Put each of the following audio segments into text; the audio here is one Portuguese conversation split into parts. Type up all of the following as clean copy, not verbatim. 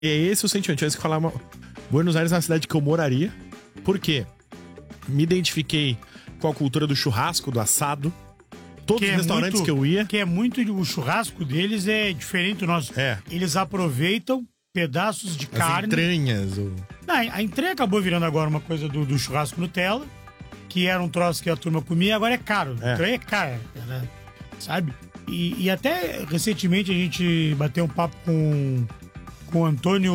É esse o sentimento. Eu ia falar, Buenos Aires é uma cidade que eu moraria. Por quê? Me identifiquei com a cultura do churrasco, do assado. Todos os restaurantes que eu ia. Que é muito... O churrasco deles é diferente do nosso. É. Eles aproveitam pedaços de carne. Entranhas. Não, a entranha acabou virando agora uma coisa do churrasco Nutella, que era um troço que a turma comia, agora é caro. É. Entranha é caro, né? Sabe? E até recentemente a gente bateu um papo com o Antônio...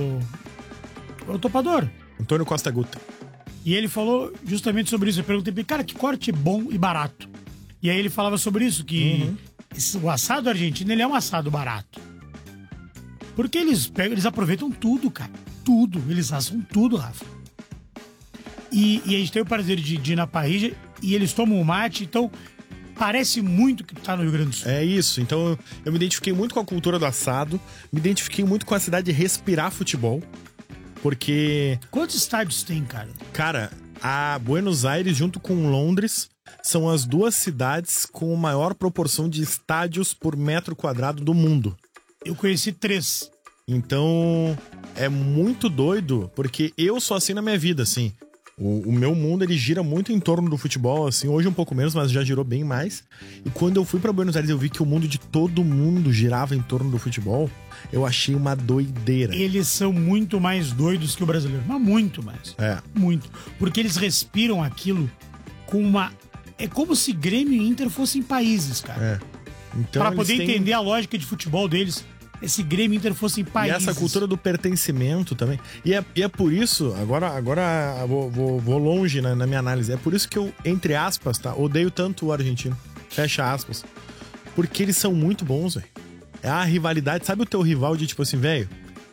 O topador. Antônio Costa Guta. E ele falou justamente sobre isso. Eu perguntei pra ele, cara, que corte bom e barato. E aí ele falava sobre isso, que o assado argentino, ele é um assado barato. Porque eles aproveitam tudo, cara. Tudo. Eles assam tudo, Rafa. E a gente tem o prazer de ir na parrilla e eles tomam o mate, então parece muito que tá no Rio Grande do Sul. É isso. Então eu me identifiquei muito com a cultura do assado, me identifiquei muito com a cidade de respirar futebol, porque... Quantos estádios tem, cara? Cara, a Buenos Aires junto com Londres são as duas cidades com a maior proporção de estádios por metro quadrado do mundo. Eu conheci 3. Então, é muito doido, porque eu sou assim na minha vida, assim. O meu mundo, ele gira muito em torno do futebol, assim. Hoje um pouco menos, mas já girou bem mais. E quando eu fui pra Buenos Aires, eu vi que o mundo de todo mundo girava em torno do futebol. Eu achei uma doideira. Eles são muito mais doidos que o brasileiro. Mas muito mais. É. Muito. Porque eles respiram aquilo com uma... É como se Grêmio e Inter fossem países, cara. É. Então, pra poder entender a lógica de futebol deles, esse Grêmio e Inter fossem países. E essa cultura do pertencimento também. E é por isso, agora vou longe na minha análise, é por isso que eu, entre aspas, tá, odeio tanto o argentino. Fecha aspas. Porque eles são muito bons, velho. É a rivalidade. Sabe o teu rival de tipo assim, velho?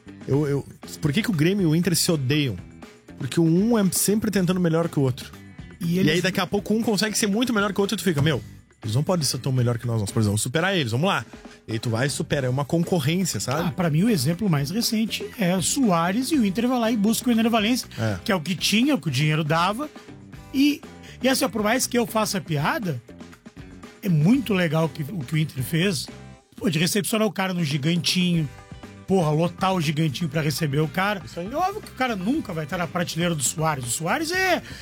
Por que o Grêmio e o Inter se odeiam? Porque um é sempre tentando melhor que o outro. E aí daqui a pouco um consegue ser muito melhor que o outro e tu fica, eles não podem ser tão melhor que nós precisamos superar eles, vamos lá. E aí tu vai e supera, é uma concorrência, sabe? Pra mim o exemplo mais recente é o Suárez e o Inter vai lá e busca o Ener Valencia, que é o que tinha, o que o dinheiro dava. E assim, por mais que eu faça piada, é muito legal o que o Inter fez. Pô, de recepcionar o cara no gigantinho, lotar o gigantinho pra receber o cara. É óbvio que o cara nunca vai estar na prateleira do Suárez. O Suárez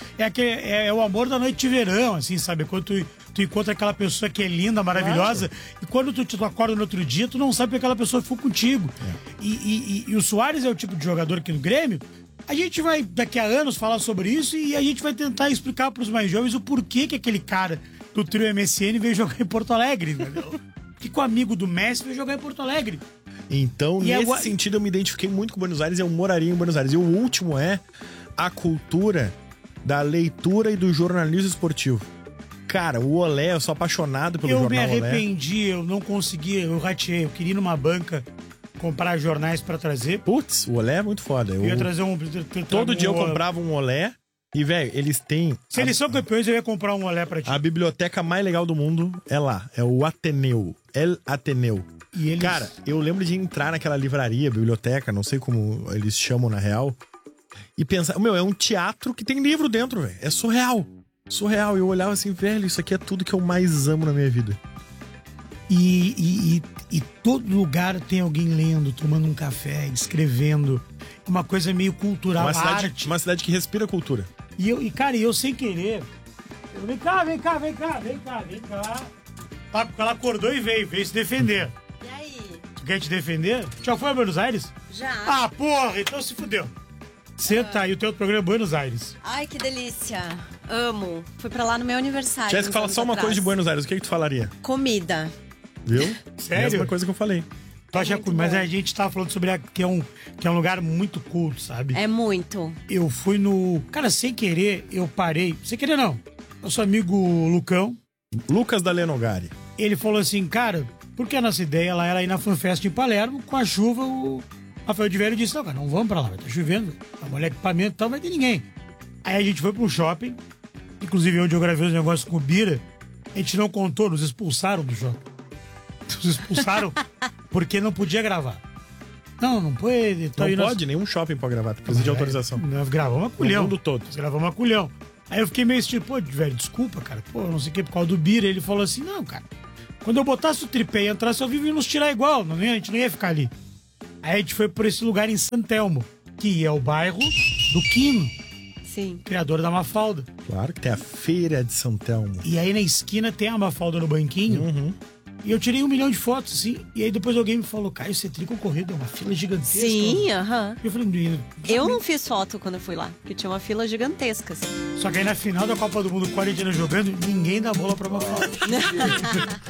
é o amor da noite de verão, assim, sabe? Quando tu encontra aquela pessoa que é linda, maravilhosa, e quando tu acorda no outro dia, tu não sabe que aquela pessoa ficou contigo. E o Suárez é o tipo de jogador aqui no Grêmio. A gente vai, daqui a anos, falar sobre isso e a gente vai tentar explicar pros mais jovens o porquê que aquele cara do trio MSN veio jogar em Porto Alegre, entendeu? Que o amigo do Messi veio jogar em Porto Alegre. Então, nesse sentido, eu me identifiquei muito com Buenos Aires e eu moraria em Buenos Aires. E o último é a cultura da leitura e do jornalismo esportivo. Cara, o Olé, eu sou apaixonado pelo jornal Olé. Eu me arrependi, eu não consegui, eu rateei. Eu queria ir numa banca comprar jornais pra trazer. Putz, o Olé é muito foda. Eu ia trazer todo dia eu comprava um Olé. E, velho, eles têm... Se eles são campeões, eu ia comprar um Olé pra ti. A biblioteca mais legal do mundo é lá. É o Ateneu. El Ateneu. E eles... Cara, eu lembro de entrar naquela livraria, biblioteca, não sei como eles chamam na real, e pensar, é um teatro que tem livro dentro, velho. É surreal. Surreal. E eu olhava assim, velho, isso aqui é tudo que eu mais amo na minha vida. E todo lugar tem alguém lendo, tomando um café, escrevendo. Uma coisa meio cultural, arte. Uma cidade que respira cultura. Cara, eu sem querer... Vem cá. Tá, porque ela acordou e veio se defender. E aí? Tu quer te defender? Já foi a Buenos Aires? Já. Ah, porra, então se fudeu. Senta aí, o teu programa é Buenos Aires. Ai, que delícia. Amo. Fui pra lá no meu aniversário. Jéssica, fala só uma coisa de Buenos Aires, o que tu falaria? Comida. Viu? Sério? Mesma coisa que eu falei. Mas a gente tava falando sobre que é um lugar muito culto, sabe? É muito. Eu fui no... Cara, sem querer, eu parei. Sem querer, não. Nosso amigo Lucão. Lucas da Lenogari. Ele falou assim, cara, porque a nossa ideia lá era ir na FanFest em Palermo, com a chuva, o Rafael de Velho disse, não, cara, não vamos pra lá, vai estar chovendo, vai molhar equipamento e tal, não vai ter ninguém. Aí a gente foi pro shopping, inclusive onde eu gravei os negócios com o Bira, a gente não contou, nos expulsaram do shopping. Nos expulsaram porque não podia gravar. Não pode. Não pode, nenhum shopping pode gravar, precisa de autorização. Nós gravamos a culhão. O mundo todo. Nós gravamos a culhão. Aí eu fiquei meio estilo, velho, desculpa, cara, não sei o que, por causa do Bira. Ele falou assim, não, cara, quando eu botasse o tripé e entrasse ao vivo, ia nos tirar igual, a gente não ia ficar ali. Aí a gente foi por esse lugar em Santelmo, que é o bairro do Quino, Sim. criador da Mafalda. Claro que tem a Feira de São Telmo. E aí na esquina tem a Mafalda no banquinho. Uhum. E eu tirei 1 milhão de fotos, assim. E aí depois alguém me falou, Caio, você é concorrido, é uma fila gigantesca. Sim, aham. E eu falei, menino. Eu não fiz foto quando eu fui lá, porque tinha uma fila gigantesca. Assim. Só que aí na final da Copa do Mundo com a Argentina jogando, ninguém dá bola pra Mafalda.